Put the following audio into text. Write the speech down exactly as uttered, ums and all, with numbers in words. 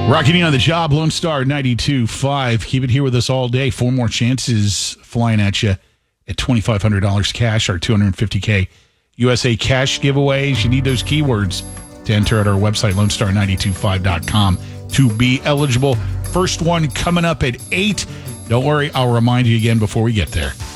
Rocking you on the job, Lone Star ninety-two point five. Keep it here with us all day. Four more chances flying at you at twenty-five hundred dollars cash, our two hundred fifty thousand U S A cash giveaways. You need those keywords to enter at our website, lone star nine two five dot com, to be eligible. First one coming up at eight. Don't worry, I'll remind you again before we get there.